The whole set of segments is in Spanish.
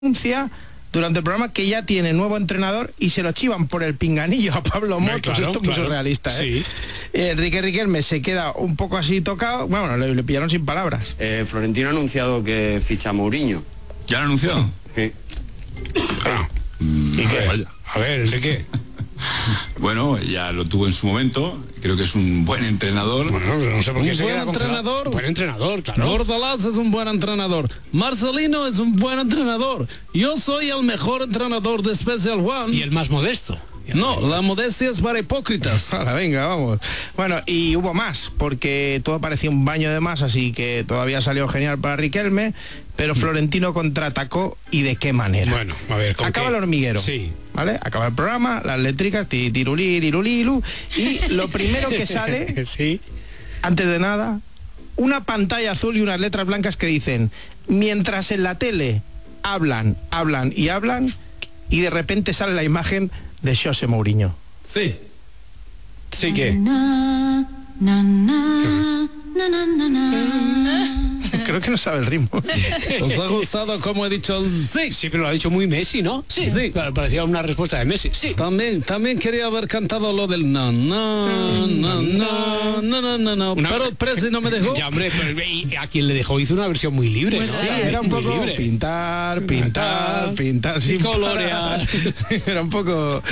anuncia durante el programa que ya tiene nuevo entrenador y se lo chivan por el pinganillo a Pablo Motos. Claro, esto es muy surrealista, ¿eh? Sí. Enrique Riquelme se queda un poco así tocado. Bueno, le pillaron sin palabras. Florentino ha anunciado que ficha a Mourinho. ¿Ya lo ha anunciado? Sí. ¿Y qué? A ver, Enrique. Bueno, ya lo tuvo en su momento. Creo que es un buen entrenador. Bueno, no sé por qué un se buen queda entrenador. Buen entrenador, claro. Bordalás es un buen entrenador. Marcelino es un buen entrenador. Yo soy el mejor entrenador de Special One. Y el más modesto. No, la modestia es para hipócritas. Ahora, venga, vamos. Bueno, y hubo más, porque todo parecía un baño de masa, así que todavía salió genial para Riquelme, pero Florentino contraatacó, y de qué manera. Bueno, a ver, acaba el hormiguero. Sí. ¿Vale? Acaba el programa, las eléctricas, tiruliru, y lo primero que sale, sí, antes de nada, una pantalla azul y unas letras blancas que dicen: mientras en la tele hablan, y de repente sale la imagen de José Mourinho. Sí. Sí que... Creo que no sabe el ritmo. ¿Os ha gustado como he dicho el sí? Sí, pero lo ha dicho muy Messi, ¿no? Sí. Claro, parecía una respuesta de Messi. Sí. También quería haber cantado lo del no, pero el Presi no me dejó. Ya, hombre, pero ¿y a quien le dejó? Hizo una versión muy libre, ¿no? Sí, era un poco libre. pintar sin colorear. Era un poco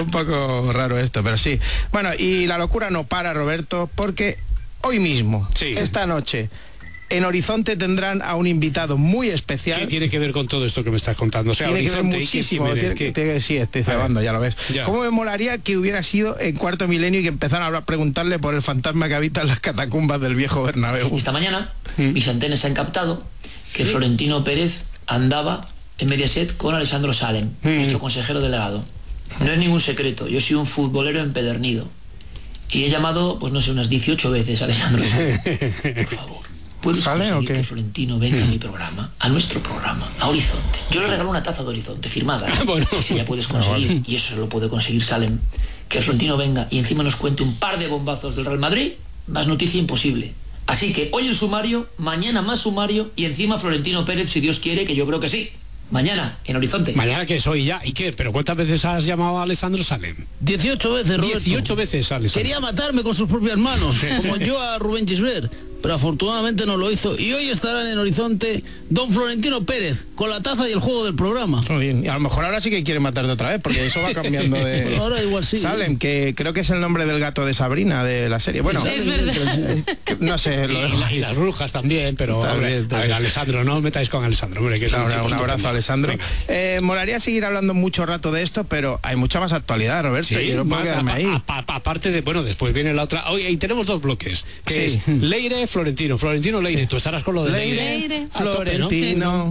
raro esto, pero sí. Bueno, y la locura no para, Roberto, porque hoy mismo, esta noche, en Horizonte tendrán a un invitado muy especial. ¿Qué tiene que ver con todo esto que me estás contando? O sea, tiene Horizonte, que ver muchísimo. ¿qué Sí, estoy cebando, ya lo ves. Ya. ¿Cómo me molaría que hubiera sido en Cuarto Milenio y que empezaran a preguntarle por el fantasma que habita en las catacumbas del viejo Bernabéu? Esta mañana, mis antenas han captado que Florentino Pérez andaba en Mediaset con Alessandro Salem, nuestro consejero delegado. No es ningún secreto, yo soy un futbolero empedernido. Y he llamado, pues no sé, unas 18 veces a Alessandro Salem. Por favor, ¿puedes conseguir que Florentino venga a mi programa, a nuestro programa, a Horizonte? Yo le regalo una taza de Horizonte firmada, bueno, si ya puedes conseguir, y eso se lo puede conseguir Salem, que Florentino venga y encima nos cuente un par de bombazos del Real Madrid, más noticia imposible. Así que hoy el sumario, mañana más sumario, y encima Florentino Pérez, si Dios quiere, que yo creo que sí. Mañana, en Horizonte. Mañana que soy ya. ¿Y qué? ¿Pero cuántas veces has llamado a Alessandro Salem? 18 veces, Roberto. 18 veces, Alessandro. Quería matarme con sus propias manos, como yo a Rubén Gisbert, pero afortunadamente no lo hizo. Y hoy estarán en Horizonte don Florentino Pérez, con la taza y el juego del programa. Muy bien. Y a lo mejor ahora sí que quiere matarte otra vez, porque eso va cambiando de... Bueno, ahora igual sí. Salem, que creo que es el nombre del gato de Sabrina, de la serie. Bueno, es verdad. No sé, lo dejo. Y las brujas también, pero a ver, Alessandro, no os metáis con Alessandro, hombre, que es un abrazo, Alessandro. Molaría seguir hablando mucho rato de esto, pero hay mucha más actualidad, Roberto. Sí, yo no puedo quedarme ahí. Aparte de, bueno, después viene la otra. Hoy y tenemos dos bloques, que es Leire, Florentino, Leire. Tú estarás con lo de Leire. Florentino.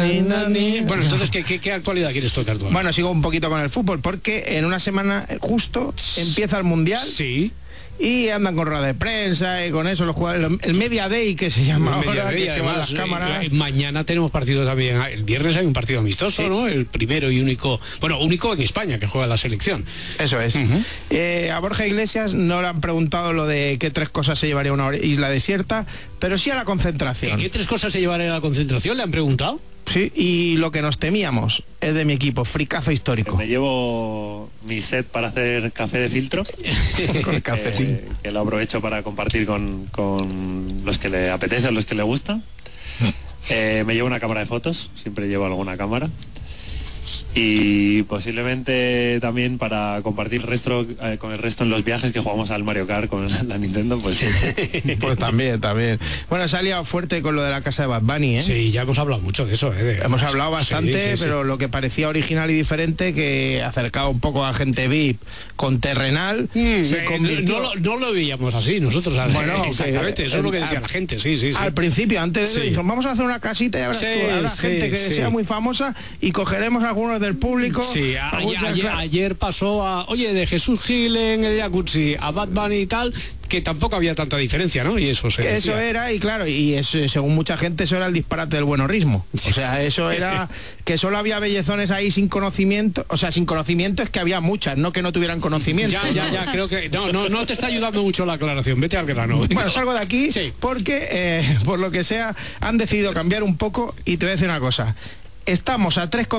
Bueno, entonces, ¿qué actualidad quieres tocar tú? Bueno, sigo un poquito con el fútbol, porque en una semana justo empieza el Mundial. Sí. Y andan con rueda de prensa y con eso los jugadores, el Media Day que se llama ahora, que van las cámaras. Mañana tenemos partido también, el viernes hay un partido amistoso, ¿no? El primero y único en España que juega la selección. Eso es. A Borja Iglesias no le han preguntado lo de qué 3 cosas se llevaría a una isla desierta, pero sí a la concentración. ¿Qué 3 cosas se llevaría a la concentración? ¿Le han preguntado? Sí, y lo que nos temíamos es de mi equipo, fricazo histórico. Me llevo mi set para hacer café de filtro, con el cafetín. Que lo aprovecho para compartir con los que le apetece, los que le gusta. Me llevo una cámara de fotos, siempre llevo alguna cámara. Y posiblemente también para compartir con el resto en los viajes que jugamos al Mario Kart con la Nintendo, pues pues también. Bueno, se ha liado fuerte con lo de la casa de Bad Bunny, ¿eh? Sí, ya hemos hablado mucho de eso, hemos hablado bastante, sí. Pero lo que parecía original y diferente, que acercaba un poco a gente VIP con Terrenal, se convirtió... no lo veíamos así nosotros. Bueno, exactamente, eso es lo que decía la gente, sí. Al principio, antes dijo, vamos a hacer una casita y habrá gente que sea muy famosa y cogeremos algunos del público. Sí, ayer pasó de Jesús Gil en el Jacuzzi a Bad Bunny y tal, que tampoco había tanta diferencia, ¿no? Y eso eso era, y claro, y eso, según mucha gente, eso era el disparate del buenorrismo. O sea, eso era que solo había bellezones ahí sin conocimiento. O sea, sin conocimiento es que había muchas, no que no tuvieran conocimiento. Ya, creo que no te está ayudando mucho la aclaración. Vete al grano. Bueno, salgo de aquí porque, por lo que sea, han decidido cambiar un poco, y te voy a decir una cosa. estamos a 3